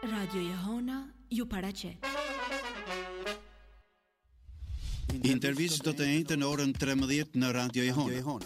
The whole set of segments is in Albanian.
Radio Jehona ju paraqet. Intervistë do të njëjtë në orën 13 në Radio Jehona.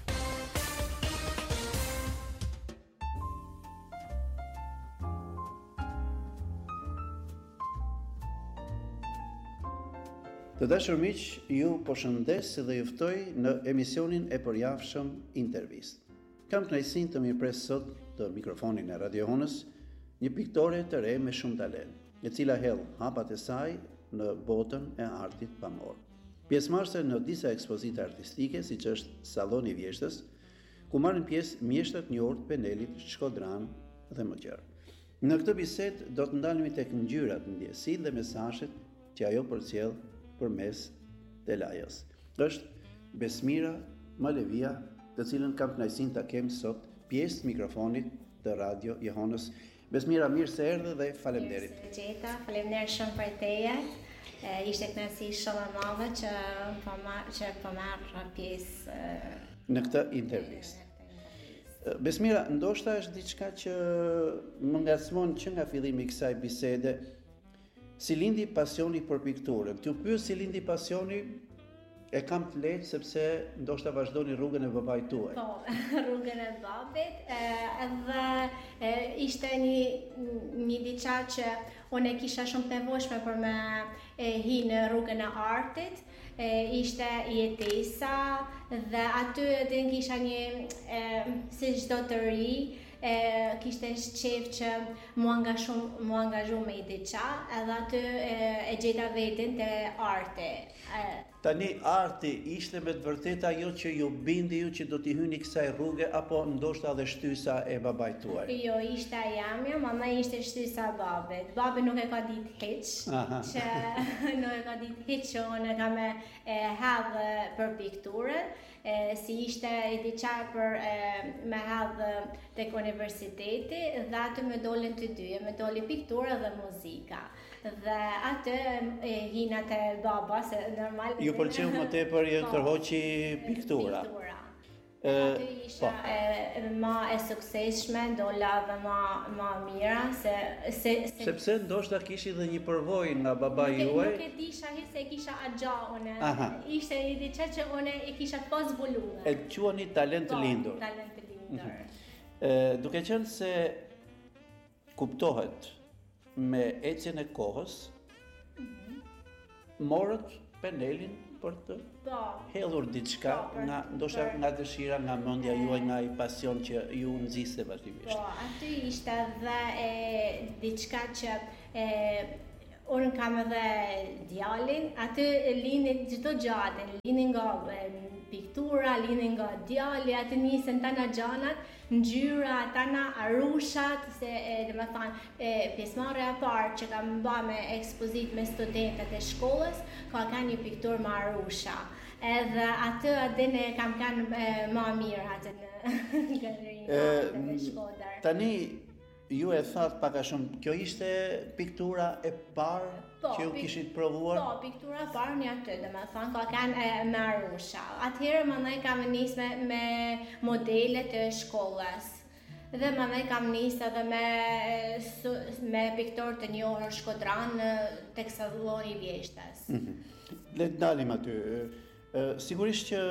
Të dashur miq, ju përshëndes dhe ju ftoj në emisionin e përjavshëm Intervistë. Kam kënaqësinë të mirëpres sot të mikrofonin e Radio Jehonës një piktore të re me shumë talent, e cila hell hapat e saj në botën e artit pamor. Pjesëmarrëse në disa ekspozita artistike, siç është Salloni i Vjeshtës, ku marrin pjesë mjeshtrat njohur të Penelit, Shkodran dhe më tjerë. Në këtë bisedë do të ndalemi tek ngjyrat, ndjesitë dhe mesazhet që ajo përcjell përmes të lajës. Është Besmira Malevia, të cilën kam kënaqësinë ta kem sot pjesë të mikrofonit të Radio Jehonës. Besmira, mirë se erdhe dhe faleminderit. Gjeta, faleminderit shumë për teje. Ishte kënaqësi shumë e madhe që po marr pjesë në këtë intervistë. Besmira, ndoshta është diçka që më ngacmon që nga fillimi i kësaj bisede. Si lindi pasioni për pikturën? T'ju pyes si lindi pasioni, e kam të lehtë sepse ndoshta vazhdoni rrugën e babait tuaj. Po, rrugën e babit, edhe ishte një diçka që unë kisha shumë të nevojshme për me hi në rrugën e artit. Ishte jetesa dhe aty edhe kisha një si çdo të ri, kishte qef që mu angazhu me i diqa, edhe aty e gjeta veten të arti. Tani arti ishte me të vërtetë ajo që ju bindi ju që do t'i hyni kësaj rruge, apo ndoshta edhe shtysa e babait tuaj? Jo, ishte jamja, mama ishte shtysa babit. Babi nuk e ka ditë hiç, që nuk e ka ditë hiç që unë kam hedhë për pikturën, si ishte i diqa për me hedhë tek universiteti, dhe aty me dolin të dyja, me doli piktura dhe muzika. Dhe atë hina te baba, se normal... Ju pëlqeu më tepër ju tërhoqi piktura. Aty isha ma e suksesshme, dola dhe ma mira, sepse ndoshta kishi dhe një përvojë nga baba juaj. Nuk e disha se kisha agja une. Ishte i diçka që une i kisha pas zbuluar. E quani talent të lindur. Talent të lindur. Duke qenë se kuptohet me ecjen e kohës, morët penelin për të hedhur diçka, ndoshta nga dëshira, nga mendja juaj, nga i pasion që ju nxiste vazhdimisht. Po, aty ishte dhe diçka që unë kam edhe djalin, aty lindin çdo gjatë, lindin nga piktura, lindin nga djali, aty nisën tana gjanat, ngjyra, tana arushat, se pjesëmarrja e parë që kam bërë me ekspozitë me studentët e shkollës, ka një pikturë me arusha. Edhe atë adene kam kanë ma mirë atë në galerinë e Shkodër. Tani ju e thatë pak a shumë, kjo ishte piktura e parë që ju kishit provuar? Po, piktura e parë një aty, dhe me thonë, ka kanë me arusha. Atëherë më nëjë kam njësë me modelet e shkollës. Dhe më nëjë kam njësë edhe me piktor të njohër Shkodran tek Salloni i Vjeshtës. Le të dalim aty. Sigurisht që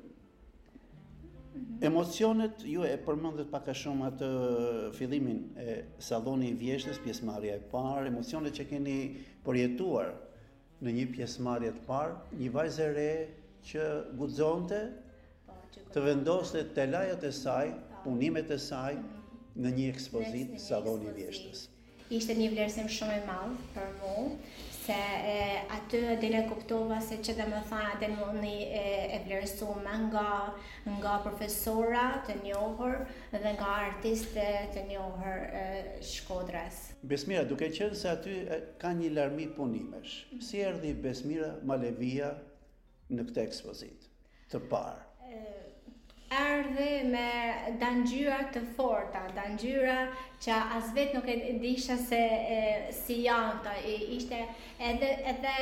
emocionet, ju e përmendet pak a shumë atë fillimin e Salloni i Vjeshtës, pjesëmarrja e parë, emocionet që keni përjetuar në një pjesëmarrje të parë, një vajzë e re që guxonte të vendoste telajat e saj, punimet e saj në një ekspozitë Salloni i Vjeshtës. Ishte një vlerësim shumë i madh për mua, se aty dhe kuptova se që dhe më thana dhe mundi e vlerësume nga profesora të njohër dhe nga artiste të njohër Shkodrës. Besmira, duke qenë se aty ka një larmi punimesh, si erdhi Besmira Malevia në këtë ekspozitë të parë? erdhi me dangjyra të forta, dangjyra që as vetë nuk e disha se si janë këta, ishte edhe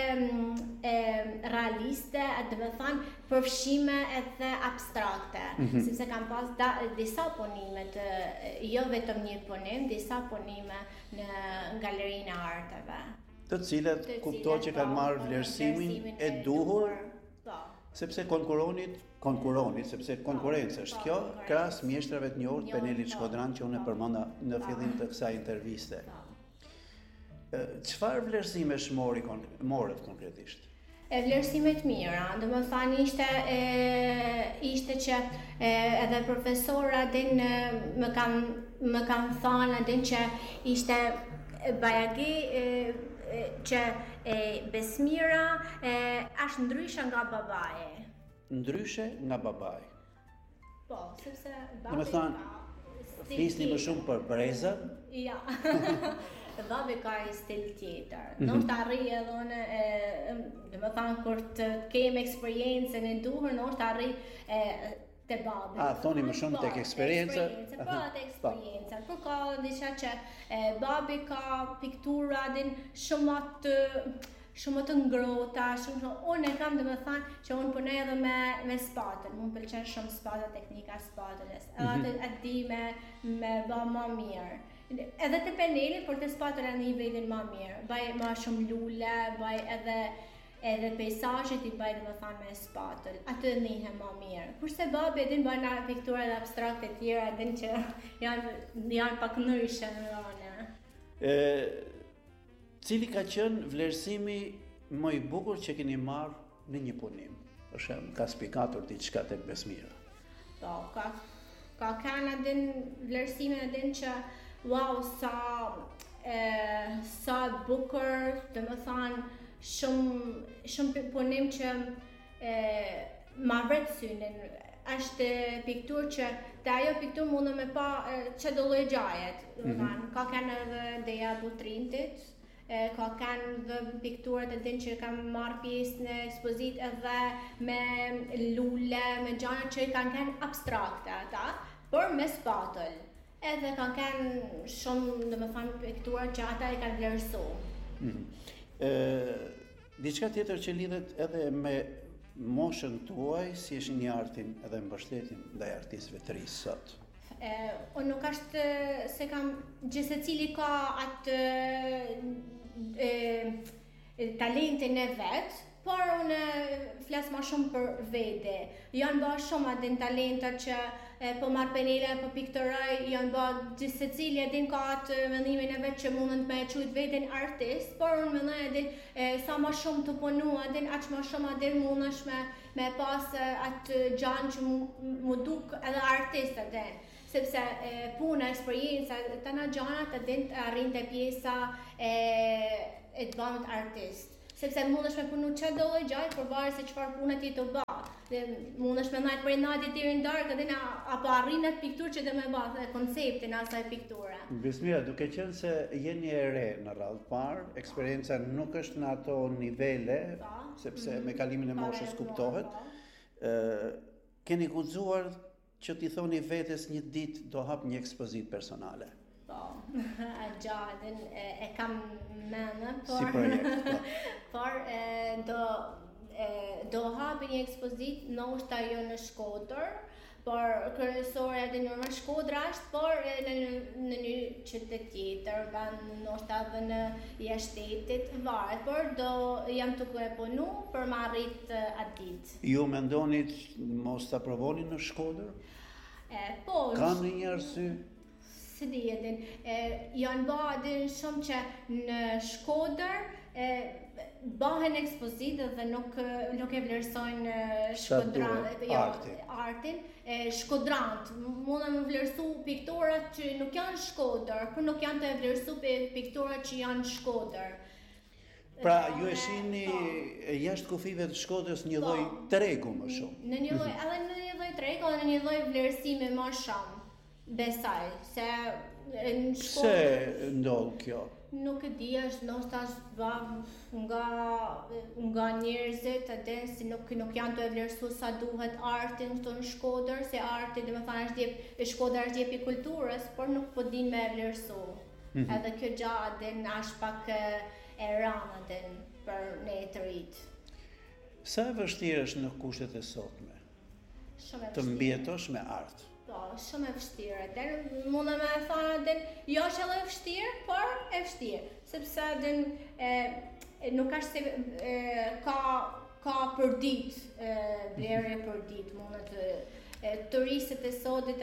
realiste, dhe me thënë përfshime edhe abstrakte, sepse kam pas disa punime jo vetëm një punim, disa punime në galerinë e arteve. Të cilat kuptoj që kanë marrë vlerësimin e duhur, sepse konkuronit, sepse konkurencë është kjo, krahas mjeshtrave të njohur Penelit Shkodran që unë e përmenda në fillim të kësaj interviste. Çfarë vlerësimesh morët konkretisht? Vlerësimet mira, do më thani ishte që edhe profesora din më kanë thënë din që ishte bajagi që Besmira është ndryshe nga babai. Ndryshe nga babai. Po, sepse babai. Do të thënë, flisni më shumë për brezën? Ja. Babai ka një stil tjetër. Nuk të arri edhe unë, do të thënë, kur të kem eksperiencën e duhur, nuk të arri te babi. Thoni më shumë tek eksperjenca? Po, te eksperjenca. Por ka diçka që babi ka piktura din shumë të ngrohta, unë e kam domethënë që unë punoj edhe me spatël. Më pëlqen shumë spatël, teknika e spatëles. Edhe atë di me bë më mirë. Edhe te Peneli, por te spatëla në nivelin më mirë. Baj më shumë lule, baj edhe peizazhet i bëj domethënë me spatël, atë njihem më mirë. Kurse babi din bën piktura abstrakte të tjera, din që janë pak ndryshe në rënë. Cili ka qenë vlerësimi më i bukur që keni marrë në një punim? Për shembull, ka spikatur diçka tek Besmira. Po, ka kanë din vlerësime din që wow, sa bukur, domethënë shumë punim që ma vret synin. Është piktur që të ajo piktur mundu me pa që do lloj gjajet. Ka kanë edhe Deja Butrintit, ka kanë dhe pikturat e din që kam marrë pjesë në ekspozit edhe me lule, me gjana që kanë kanë abstrakte ata, por me spatël. Edhe kanë kanë shumë, domethënë, pikturat që ata e kanë vlerësu. Diçka tjetër që lidhet edhe me moshën tuaj, si është një artin edhe mbështetjen ndaj artistëve të rinj sot? Unë nuk është se kam gjithsecili ka atë talentin e vet, por unë flas më shumë për vete. Janë bërë shumë atë talenta që po marr penela, po pikturoj, janë bërë gjithsecili edhin ka atë mendimin e vet që mundën të më quajt veten artist, por unë mendoj edhe sa më shumë të punua, edhin aq më shumë atë mundesh me pas atë gjanë që mu duk edhe artist atë. Sepse puna, eksperjenca, të në gjanat të arrin të pjesa e të bëmët artist. Sepse mundesh me punu që do dhe gjajt, por varet se çfarë pune ti të bë. Mundesh me ndajt për natë deri në darkë, apo arrin atë pikturë që do me bë, konceptin e asaj pikture. Besmira, duke qenë se jeni e re në radhë parë, eksperjenca nuk është në ato nivele, sepse me kalimin e moshës kuptohet. Keni guxuar që t'i thoni vetes një ditë do hap një ekspozit personale? Po, gjadën e kam menë, si projekt, por do hapi një ekspozit ndoshta jo në Shkodër, por kryesore edhe në Shkodra është, por në një qytet tjetër, ndoshta edhe në jashtë shtetit, varet, por do jam të punu për më arrit atë ditë. Ju mendoni mos ta provoni në Shkodër? Po. Ka ndonjë arsye? Si dijetin, janë bërë shumë që në Shkodër bëhen ekspozitë dhe nuk e vlerësojnë artin. Shkodrant, mundën me vlerësu pikturat që nuk janë Shkodër, por nuk janë të vlerësu pikturat që janë Shkodër. Pra, ju e shihni jashtë kufive të Shkodrës një lloj tregu më shumë. Në një lloj, edhe në një lloj tregu, edhe në një lloj vlerësimi më shumë. Besaj, se në Shkodër... Se ndodh kjo? Nuk e di, është ndoshta nga njerëzit, edhe si nuk janë të vlerësuar sa duhet artin këtu në Shkodër, se arti Shkodra është jepi kulturës, por nuk po din me vlerësu. Edhe kjo gjë është pak e rëndë për ne të rit. Sa e vështirë është në kushtet e sotme Shumë e të vështirë. mbjetosh me art? Po, shumë e vështirë. Mundë me e thonë, jo që edhe e vështirë, por e vështirë. Sepse nuk është se ka për ditë, vlerë për ditë. Turistët e sotit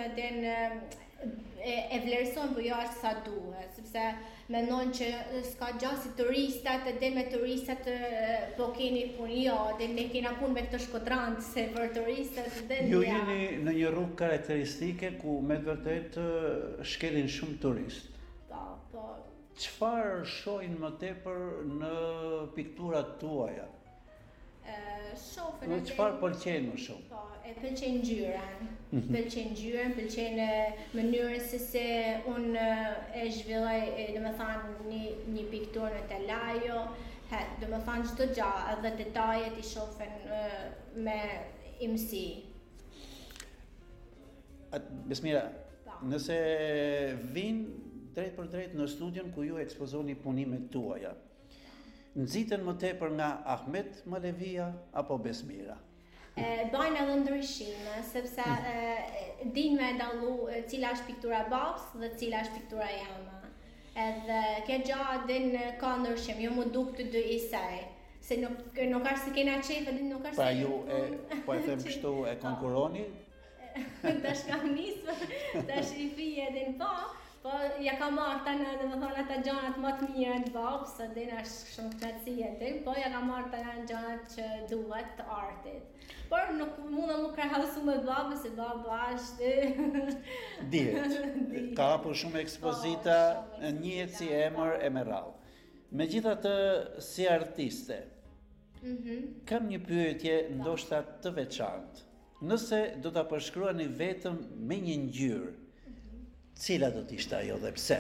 e vlerësojnë, po jo është sa duhet. Sepse mendojnë që s'ka gjë si turistat, me turistat po keni punë, jo, ne kena punë me këto shkodrantë, se për turistat Ju jeni në një rrugë karakteristike ku me të vërtet shkelin shumë turist. Po. Çfarë shohin më tepër në pikturat tuaja? Shofën Në çfarë pëlqen më shumë? Po, e pëlqen ngjyrën. Pëlqen mënyrën se unë e zhvilloj, domethënë një pikturë në telajo, domethënë çdo gjë, edhe detajet i shofen me imsi. Besmira, nëse vinë drejt për drejt në studion ku ju ekspozoni punimet tuaja, nxiten më tepër nga Ahmet Malevia apo Besmira? Bajnë edhe ndryshime, sepse din me dallu cila është piktura babës dhe cila është piktura jame. Edhe kjo gjë ka ndryshim, jo më duk të dy isaj. Se nuk është se kena qef, edhe nuk është Pra se ju po e them kështu e konkuroni? Tash kam nisë, tash i fije po ja ka marrë tani domethënë ata gjanat më të mira të babës, edhe është shumë kënaqësi po ja ka marrë tani gjanat që duhet të artit. Por nuk mundem më krahasu me babën, se baba është Dihet. Ka hapur shumë ekspozita, njihet si emër e me radhë. Megjithatë, si artiste, kam një pyetje ndoshta të veçantë. Nëse do ta përshkruani vetëm me një ngjyrë, cila do t'ishte ajo dhe pse?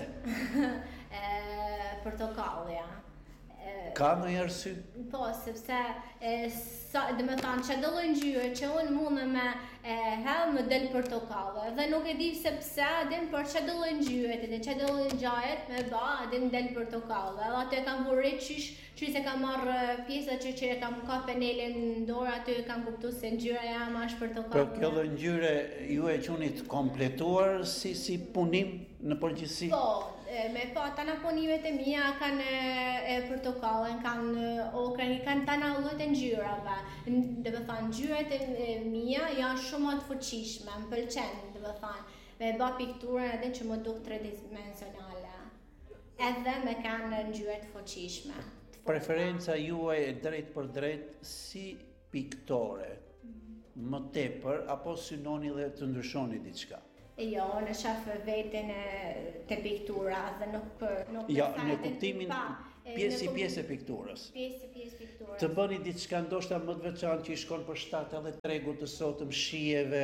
Portokallja. Ka ndonjë arsye? Po, sepse domethënë çdo lloj ngjyre që unë mundem me hell më del portokallë. Dhe nuk e di se pse, por çdo lloj ngjyre, çdo lloj gjajet me del portokallë. Edhe atë kam vurë që se kam marrë pjesa që e kam ka penelen në dorë, aty e kam kuptuar se ngjyra jam është portokallë. Për kjo lloj ngjyre ju e quajni të kompletuar si punim në përgjithësi? Po, tana punimet e mia kanë portokallën, kanë okrën, kanë tana llojet e ngjyrave. Domethënë ngjyrat e mia janë shumë të fuqishme, më pëlqen, domethënë, me bë pikturën edhe që më duk tridimensionale. Edhe me kanë ngjyra të fuqishme. Preferenca juaj e drejt për drejt si piktore, më tepër apo synoni dhe të ndryshoni diçka? Jo, në shafë veten të piktura dhe nuk Jo, në kuptimin pjesë e pikturës. Pjesë pikturës. Të bëni diçka ndoshta më të veçantë që i shkon për shtatë edhe tregut të sotëm, shijeve,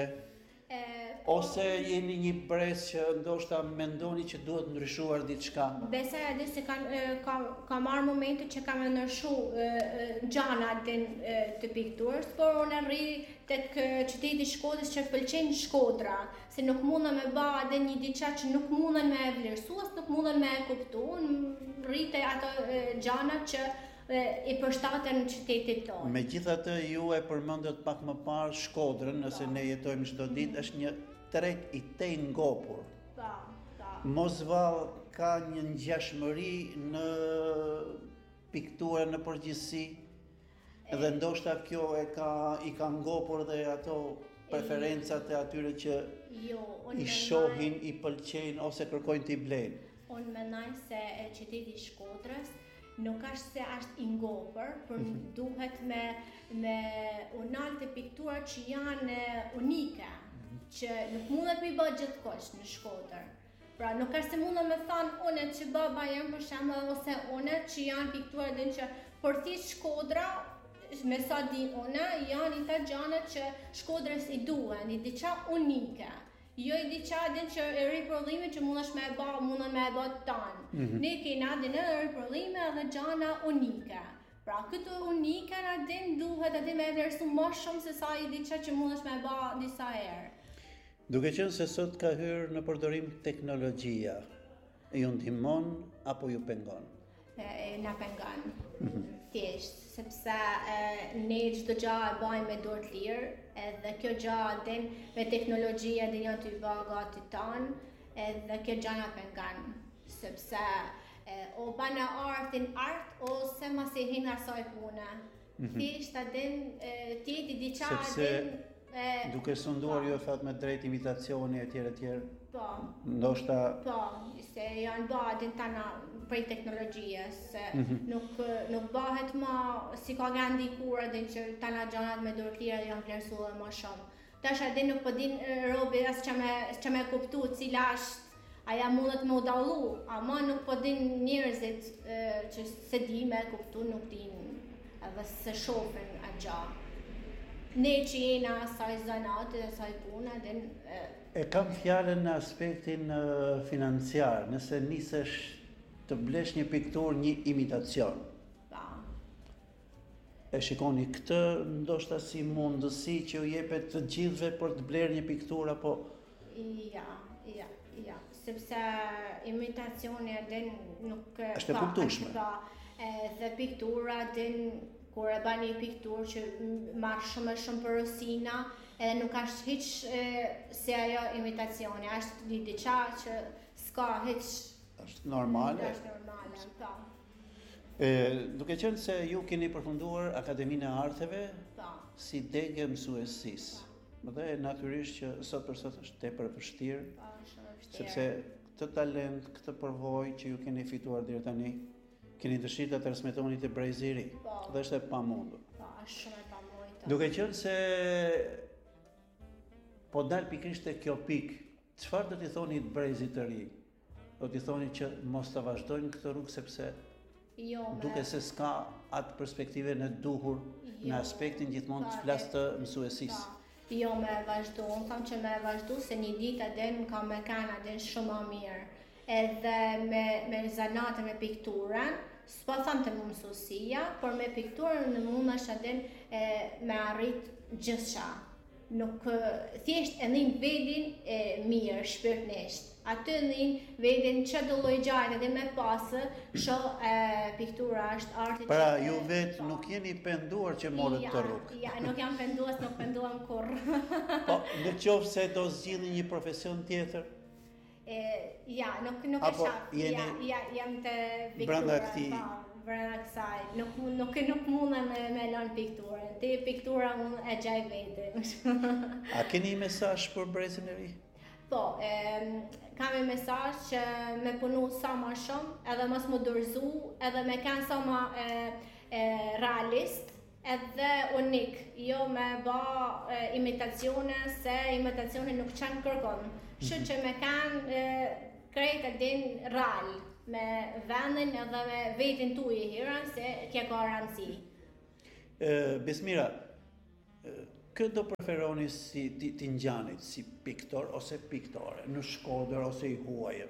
ose jeni një brez që ndoshta mendoni që duhet ndryshuar diçka? Besoj edhe se ka marrë momente që kam ndryshuar gjana të pikturës, por unë rri tek qyteti Shkodrës që pëlqen Shkodra, se nuk mundem me bë edhe një diçka që nuk mundem me vlerësuar, nuk mundem me kuptuar, rri te ato gjana që i përshtaten qytetit tonë. Megjithatë ju e përmendët pak më parë Shkodrën, nëse ne jetojmë çdo ditë, është një treg i tej ngopur. Mosvall ka një ngjashmëri në pikturën në përgjithësi, dhe ndoshta kjo i ka ngopur dhe ato preferencat e atyre që i shohin, i pëlqejnë ose kërkojnë t'i blejnë. Unë mendoj se qyteti i Shkodrës nuk është se është i ngopur, por duhet me unalte piktura që janë unike, që nuk mundet me i bë gjithkohë në Shkodër. Pra nuk është se mundem me thënë unë që baba jam për shembull ose unë që janë piktura dhe që për ti Shkodra, me sa di unë, janë i ta gjanët që Shkodrës i duhen, i diçka unike. Jo I diqa din që e riprodhime që mundën me e bë tanë. Ne kena din edhe riprodhime edhe gjana unike. Pra këto unike na din duhet aty me vlerësu më shumë se sa I diqa që mundesh me e bë disa herë. Duke qenë se sot ka hyrë në përdorim teknologjia, ju ndihmon apo ju pengon? Na pengon. Thjesht, sepse ne çdo gjë e bëjmë me dorë të lirë, edhe kjo gjë din me teknologjia din janë të bë gati tan, edhe kjo gjë na pengon, sepse o bana artin art ose mas e hin asaj pune. Thjesht din ti diçka din duke sunduar ju thatë me drejt imitacioni etj. Po. Ndoshta Po, se janë bëhen tana prej teknologjisë, nuk bëhet më si ka nga ndikura din që tana gjanat me dorë të lira janë vlerësuar më shumë. Tash edhe nuk po din robi as që me kuptu cila është aja mundet me u dallu, ama nuk po din njerëzit që se di me kuptu nuk din edhe se shohin atë gjë. Ne që jena asaj zanate, asaj pune, din... E kam fjalën në aspektin financiar, nëse nisesh të blesh një piktur, një imitacion. Pa. E shikoni këtë ndoshta si mundësi që u jepet të gjithëve për të blerë një piktur apo... Ja. Sepse imitacioni din nuk... Është e kuptueshme. Dhe piktura din... Kur e bani një pikturë që marrë shumë përësina, edhe nuk është hiç se ajo imitacioni, është një diqa që s'ka hiç... Është normale. Është normale, po. Duke qenë se ju keni përfunduar Akademinë e Arteve si degë mësuesisë, dhe natyrisht që sot për sot është tepër e vështirë, sepse këtë talent, këtë përvojë që ju keni fituar deri tani, keni dëshirë të transmetoni te brezi I ri, dhe është e pamundur. Po, është shumë e pamundur. Duke qenë se po dal pikërisht te kjo pikë, çfarë do t'i thoni të brezit të ri? Do t'i thoni që mos ta vazhdojnë këtë rrugë sepse duke se s'ka atë perspektive në duhur në aspektin gjithmonë të flas të mësuesisë. Jo me vazhdu, unë tham që me vazhdu se një ditë adin ka me kanë adin shumë më mirë. Edhe me zanate me pikturën, s'po tham të më mësuesia, por me pikturën në mund është adin me arrit gjithçka. Nuk thjesht e njën vedin mirë, shpirtnisht. Aty njën vedin që do lloj gjajt edhe me pasë, piktura është arti. Pra ju vetë nuk jeni penduar që morët të rrugë. Ja, nuk jam penduar, nuk penduam kurrë. Po, në qoftë se do zgjidhni një profesion tjetër? Ja, nuk e shaf. Jam të piktura. Brenda kësaj. Nuk mundem me lënë pikturën. Ti piktura unë e gjaj vetë. A keni mesazh për brezin e ri? Po, kam një mesazh që me punu sa më shumë, edhe mos më dorëzu, edhe me kanë sa më realist, edhe unik. Jo me bë imitacione, se imitacione nuk çan kërkon. Kështu që me kanë krejt e din real, me vendin edhe me vetin tuaj hiran se kja ka rëndësi. Besmira, kë do preferoni si ti ngjanit si piktor ose piktore, në Shkodër ose I huaj?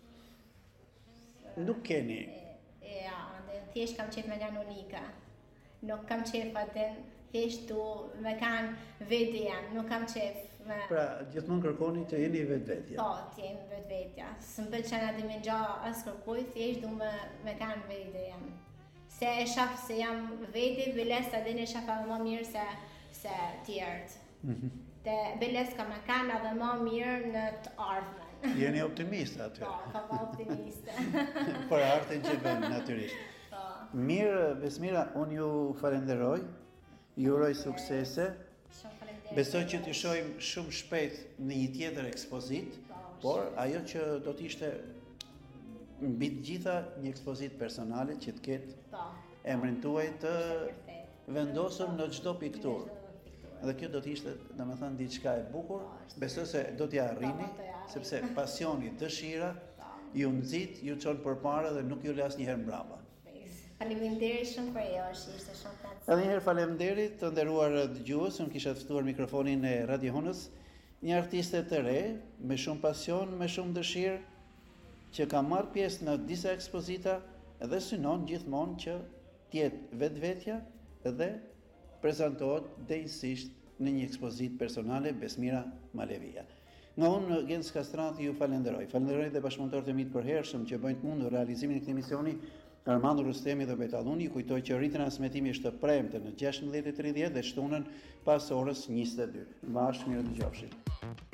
Nuk keni. Ja, thjesht kam qef me kanë unika. Nuk kam qef atin, thjesht tu me kanë vetë jam, nuk kam qef me... Pra, gjithmonë kërkoni të jeni vetvetja. Po, të jemi vetvetja. Së më pëlqen atë me ngja as kërkoj, thjesht du me kanë vetë jam. Se e shaf se jam veti, biles të din e shafa më mirë se tjertë. Te biles ka me kanë edhe më mirë në të ardhmen. Jeni optimiste aty. Po, ka optimiste. Për artin që vend, natyrisht. Mirë, Besmira, unë ju falenderoj, ju uroj suksese. Besoj që të shohim shumë shpejt në një tjetër ekspozit, por ajo që do t'ishte mbi të gjitha një ekspozit personale që të ketë emrin tuaj të vendosur në çdo pikturë. Dhe kjo do t'ishte, domethënë, diçka e bukur. Besoj se do t'ja arrini, sepse pasioni, dëshira ju nxit, ju çon përpara dhe nuk ju lë asnjëherë mbrapa. Faleminderit shumë për jo, ishte shumë kënaqësi. Edhe një herë faleminderit të nderuar dëgjues, unë kisha ftuar mikrofonin e Radio Honës një artiste të re, me shumë pasion, me shumë dëshirë, që ka marrë pjesë në disa ekspozita dhe synon gjithmonë që tjetë vetvetja dhe prezantohet drejtësisht në një ekspozitë personale Besmira Malevia. Nga unë, Gens Kastrati, ju falenderoj. Falenderoj dhe bashkëpunëtorët e mi të përhershëm që bëjnë të mundur realizimin e këtij misioni. Armando Rustemi dhe Betalluni, kujtoj që ritransmetimi është të premte në 16:30 dhe shtunën pas orës 22. Mbash, mirë dëgjofshim.